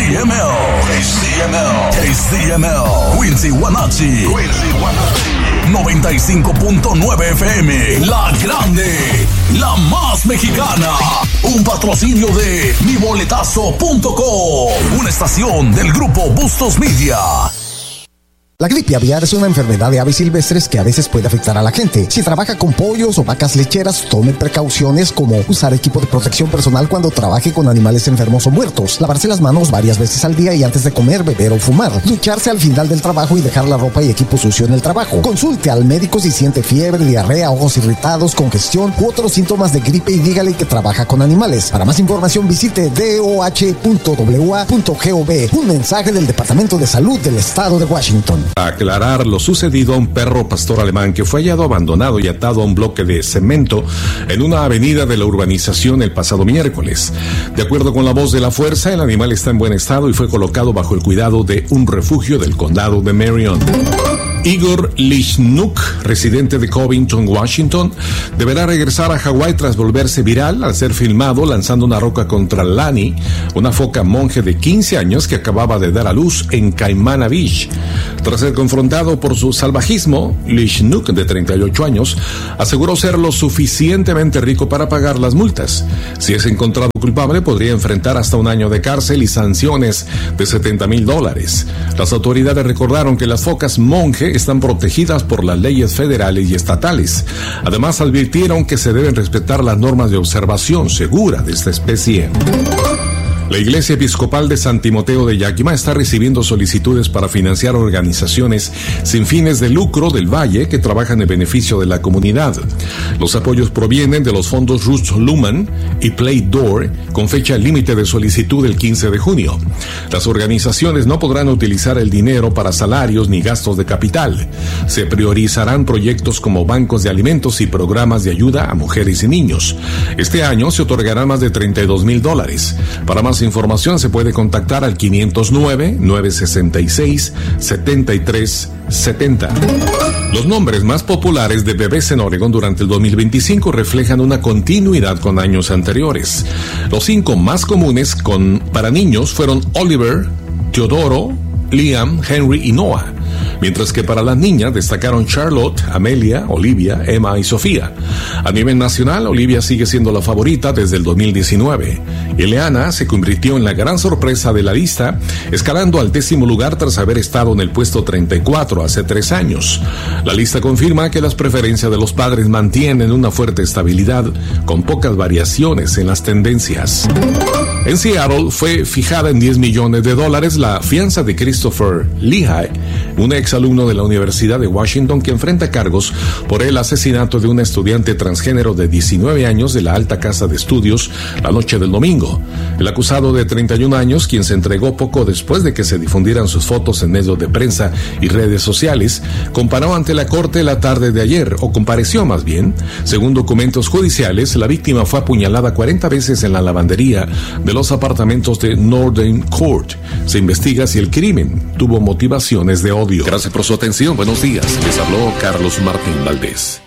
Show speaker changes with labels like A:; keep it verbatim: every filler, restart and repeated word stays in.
A: M L. H D M L. H D M L. Quincy Guanachi. Quincy Guanachi. noventa y cinco punto nueve F M. La Grande. La más mexicana. Un patrocinio de mi boletazo punto com. Una estación del grupo Bustos Media.
B: La gripe aviar es una enfermedad de aves silvestres que a veces puede afectar a la gente. Si trabaja con pollos o vacas lecheras, tome precauciones como usar equipo de protección personal cuando trabaje con animales enfermos o muertos, lavarse las manos varias veces al día y antes de comer, beber o fumar, ducharse al final del trabajo y dejar la ropa y equipo sucio en el trabajo. Consulte al médico si siente fiebre, diarrea, ojos irritados, congestión u otros síntomas de gripe y dígale que trabaja con animales. Para más información visite d o h punto w a punto gov. Un mensaje del Departamento de Salud del Estado de Washington.
C: Aclarar lo sucedido a un perro pastor alemán que fue hallado abandonado y atado a un bloque de cemento en una avenida de la urbanización el pasado miércoles. De acuerdo con la voz de la fuerza, el animal está en buen estado y fue colocado bajo el cuidado de un refugio del condado de Marion. Igor Lichnuk, residente de Covington, Washington, deberá regresar a Hawái tras volverse viral al ser filmado lanzando una roca contra Lani, una foca monje de quince años que acababa de dar a luz en Kaimana Beach. Tras ser confrontado por su salvajismo, Lichnuk, de treinta y ocho años, aseguró ser lo suficientemente rico para pagar las multas. Si es encontrado culpable, podría enfrentar hasta un año de cárcel y sanciones de setenta mil dólares. Las autoridades recordaron que las focas monje están protegidas por las leyes federales y estatales. Además, advirtieron que se deben respetar las normas de observación segura de esta especie. La Iglesia Episcopal de San Timoteo de Yakima está recibiendo solicitudes para financiar organizaciones sin fines de lucro del Valle que trabajan en beneficio de la comunidad. Los apoyos provienen de los fondos Roots Lumen y Play Door, con fecha límite de solicitud el quince de junio. Las organizaciones no podrán utilizar el dinero para salarios ni gastos de capital. Se priorizarán proyectos como bancos de alimentos y programas de ayuda a mujeres y niños. Este año se otorgarán más de treinta y dos mil dólares. Para más información se puede contactar al quinientos nueve, nueve sesenta y seis, setenta y tres setenta. Los nombres más populares de bebés en Oregón durante el dos mil veinticinco reflejan una continuidad con años anteriores. Los cinco más comunes con, para niños fueron Oliver, Teodoro, Liam, Henry y Noah. Mientras que para las niñas destacaron Charlotte, Amelia, Olivia, Emma y Sofía. A nivel nacional, Olivia sigue siendo la favorita desde el dos mil diecinueve. Eleana se convirtió en la gran sorpresa de la lista, escalando al décimo lugar tras haber estado en el puesto treinta y cuatro hace tres años. La lista confirma que las preferencias de los padres mantienen una fuerte estabilidad, con pocas variaciones en las tendencias. En Seattle fue fijada en diez millones de dólares la fianza de Christopher Lehigh, un exalumno de la Universidad de Washington que enfrenta cargos por el asesinato de una estudiante transgénero de diecinueve años de la Alta Casa de Estudios la noche del domingo. El acusado de treinta y un años, quien se entregó poco después de que se difundieran sus fotos en medios de prensa y redes sociales, comparó ante la corte la tarde de ayer, o compareció más bien. Según documentos judiciales, la víctima fue apuñalada cuarenta veces en la lavandería de los apartamentos de Northern Court. Se investiga si el crimen tuvo motivaciones de odio. Gracias por su atención. Buenos días. Les habló Carlos Martín Valdés.